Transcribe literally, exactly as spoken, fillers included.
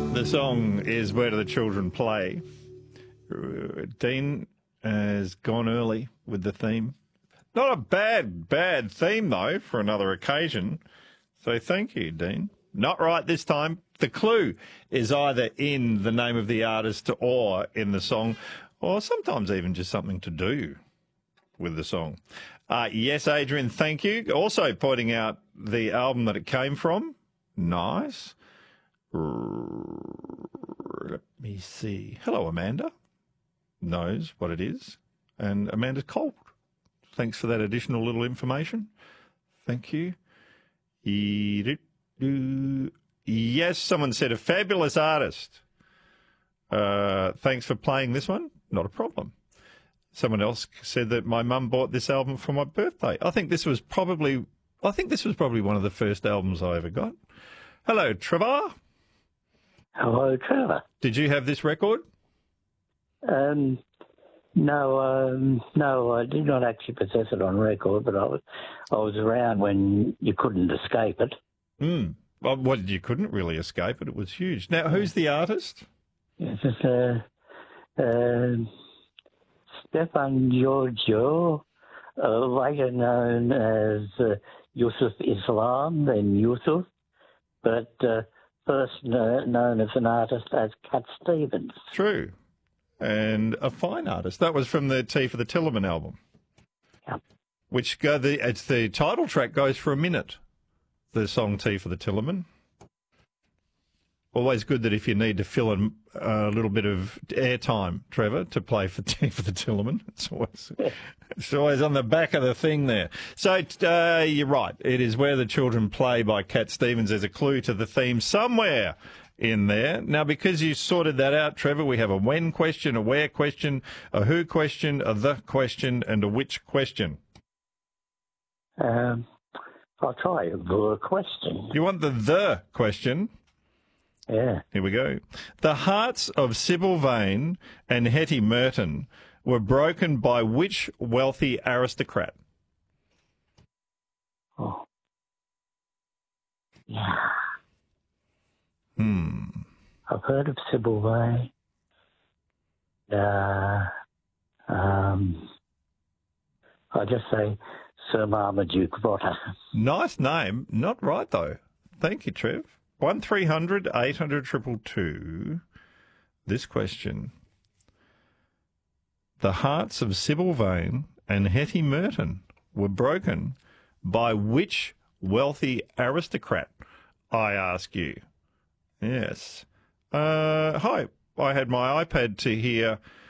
The song is Where Do the Children Play? Dean has gone early with the theme. Not a bad, bad theme, though, for another occasion. So thank you, Dean. Not right this time. The clue is either in the name of the artist or in the song, or sometimes even just something to do with the song. Uh, yes, Adrian, thank you. Also pointing out the album that it came from. Nice. Let me see. Hello, Amanda. Knows what it is. And Amanda's cold. Thanks for that additional little information. Thank you. Yes, someone said a fabulous artist. Uh, thanks for playing this one. Not a problem. Someone else said that my mum bought this album for my birthday. I think this was probably, I think this was probably one of the first albums I ever got. Hello, Trevor. Hello, Trevor. Did you have this record? Um, no, um, no, I did not actually possess it on record, but I was, I was around when you couldn't escape it. Hmm. Well, what, you couldn't really escape it. It was huge. Now, who's the artist? It's just, uh, uh, Stefan Giorgio, uh, later known as uh, Yusuf Islam, then Yusuf, but uh, first uh, known as an artist as Cat Stevens. True. And a fine artist. That was from the Tea for the Tillerman album. Yep. Which go the it's the title track goes for a minute. The song Tea for the Tillerman. Always good that if you need to fill in a little bit of airtime, Trevor, to play for Tea for the Tillerman. It's always, it's always on the back of the thing there. So uh, you're right. It is Where the Children Play by Cat Stevens. There's a clue to the theme somewhere in there. Now, because you sorted that out, Trevor, we have a when question, a where question, a who question, a the question, and a which question. Um, I'll try the question. You want the the question? Yeah. Here we go. The hearts of Sybil Vane and Hetty Merton were broken by which wealthy aristocrat? Oh. Yeah. Hmm. I've heard of Sybil Vane. Uh, um, I'll just say Sir Marmaduke Potter. Nice name. Not right, though. Thank you, Trev. one three hundred eight hundred two two two. This question. The hearts of Sybil Vane and Hetty Merton were broken by which wealthy aristocrat, I ask you? Yes. Uh, hi. I had my iPad to hear